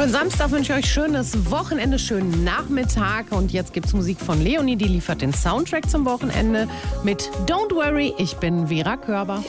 Schönen Samstag, wünsche ich euch schönes Wochenende, schönen Nachmittag. Und jetzt gibt's Musik von Leonie, die liefert den Soundtrack zum Wochenende mit Don't Worry, ich bin Vera Körber.